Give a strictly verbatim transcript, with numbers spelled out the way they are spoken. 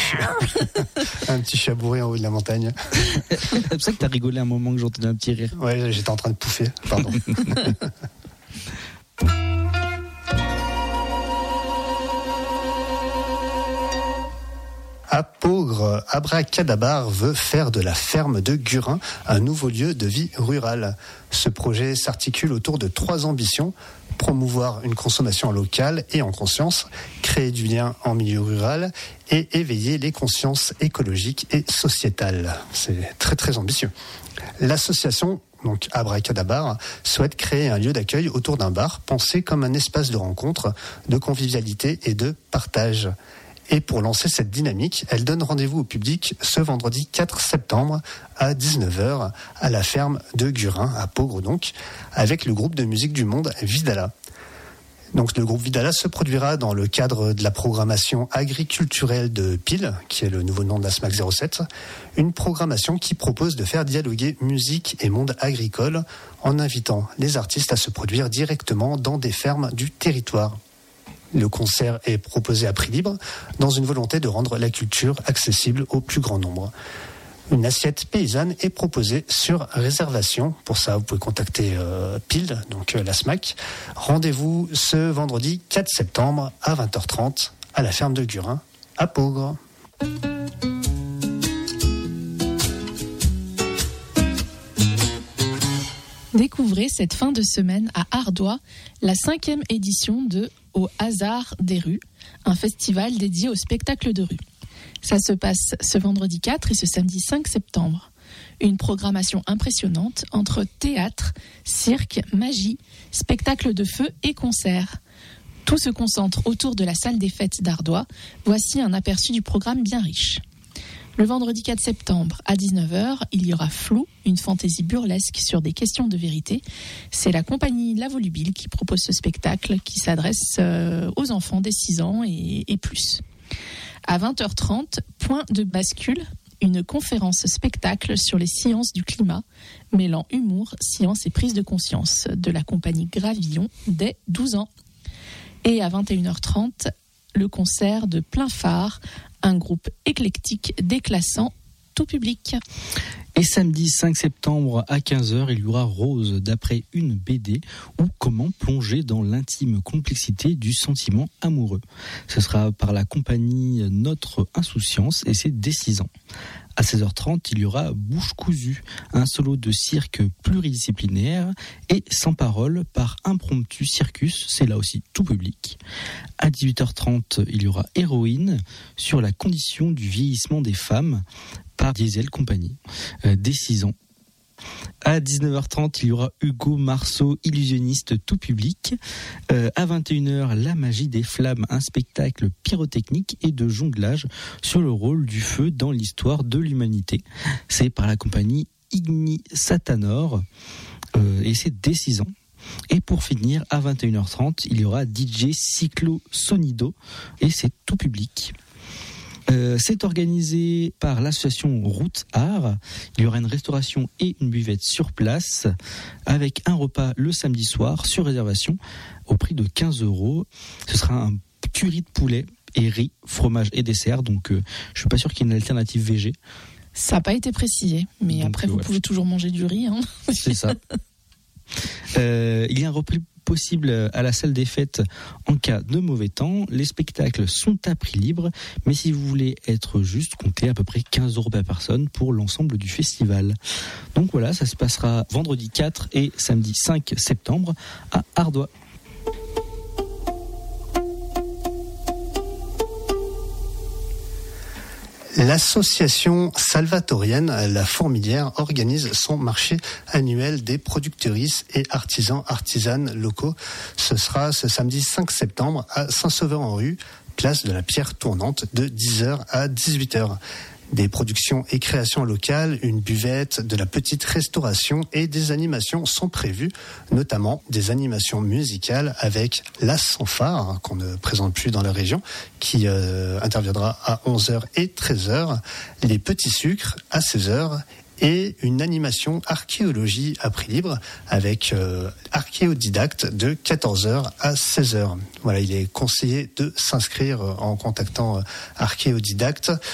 Un petit chat bourré en haut de la montagne. C'est pour ça que t'as rigolé un moment que j'entendais un petit rire. Ouais, j'étais en train de pouffer, pardon. À Peaugres, Abracadabar veut faire de la ferme de Gurin un nouveau lieu de vie rurale. Ce projet s'articule autour de trois ambitions: promouvoir une consommation locale et en conscience, créer du lien en milieu rural et éveiller les consciences écologiques et sociétales. C'est très très ambitieux. L'association, donc Abracadabar, souhaite créer un lieu d'accueil autour d'un bar pensé comme un espace de rencontre, de convivialité et de partage. Et pour lancer cette dynamique, elle donne rendez-vous au public ce vendredi quatre septembre à dix-neuf heures à la ferme de Gurin, à Peaugres donc, avec le groupe de musique du monde Vidala. Donc le groupe Vidala se produira dans le cadre de la programmation agriculturelle de Pile, qui est le nouveau nom de la SMAC zéro sept, une programmation qui propose de faire dialoguer musique et monde agricole en invitant les artistes à se produire directement dans des fermes du territoire. Le concert est proposé à prix libre dans une volonté de rendre la culture accessible au plus grand nombre. Une assiette paysanne est proposée sur réservation. Pour ça, vous pouvez contacter euh, Pile, donc euh, la SMAC. Rendez-vous ce vendredi quatre septembre à vingt heures trente à la ferme de Gurin, à Peaugres. Découvrez cette fin de semaine à Ardoix la cinquième édition de Au hasard des rues, un festival dédié au spectacle de rue. Ça se passe ce vendredi quatre et ce samedi cinq septembre. Une programmation impressionnante entre théâtre, cirque, magie, spectacle de feu et concerts. Tout se concentre autour de la salle des fêtes d'Ardoix. Voici un aperçu du programme bien riche. Le vendredi quatre septembre à dix-neuf heures, il y aura Flou, une fantaisie burlesque sur des questions de vérité. C'est la compagnie La Volubile qui propose ce spectacle qui s'adresse aux enfants des six ans et, et plus. À vingt heures trente, point de bascule, une conférence spectacle sur les sciences du climat, mêlant humour, science et prise de conscience, de la compagnie Gravillon dès douze ans. Et à vingt et une heures trente, le concert de Plein Phare, un groupe éclectique déclassant tout public. Et samedi cinq septembre à quinze heures, il y aura Rose, d'après une B D, ou comment plonger dans l'intime complexité du sentiment amoureux. Ce sera par la compagnie Notre Insouciance et c'est dès six ans. À seize heures trente, il y aura Bouche cousue, un solo de cirque pluridisciplinaire et sans parole par Impromptu Circus, c'est là aussi tout public. À dix-huit heures trente, il y aura Héroïne sur la condition du vieillissement des femmes par Diesel Compagnie, euh, dès six ans. À dix-neuf heures trente, il y aura Hugo Marceau, illusionniste tout public. Euh, à vingt et une heures, La magie des flammes, un spectacle pyrotechnique et de jonglage sur le rôle du feu dans l'histoire de l'humanité. C'est par la compagnie Igni Satanor euh, et c'est dès six ans. Et pour finir, à vingt et une heures trente, il y aura D J Cyclo Sonido et c'est tout public. Euh, c'est organisé par l'association Route Art. Il y aura une restauration et une buvette sur place avec un repas le samedi soir sur réservation au prix de quinze euros. Ce sera un curry de poulet et riz, fromage et dessert. Donc euh, je suis pas sûr qu'il y ait une alternative végé. Ça n'a pas été précisé, mais donc, après vous voilà. Pouvez toujours manger du riz. Hein. C'est ça. Euh, il y a un repris possible à la salle des fêtes en cas de mauvais temps. Les spectacles sont à prix libre, mais si vous voulez être juste, comptez à peu près quinze euros par personne pour l'ensemble du festival. Donc voilà, ça se passera vendredi quatre et samedi cinq septembre à Ardoix. L'association salvatorienne La Fourmilière organise son marché annuel des productrices et artisans artisanes locaux. Ce sera ce samedi cinq septembre à Saint-Sauveur-en-Rue, place de la Pierre Tournante, de dix heures à dix-huit heures. Des productions et créations locales, une buvette, de la petite restauration et des animations sont prévues, notamment des animations musicales avec la Fanfare, qu'on ne présente plus dans la région, qui euh, interviendra à onze heures et treize heures, les Petits Sucres à seize heures et une animation archéologie à prix libre avec euh, archéodidacte de quatorze heures à seize heures. Voilà, il est conseillé de s'inscrire en contactant euh, archéodidacte.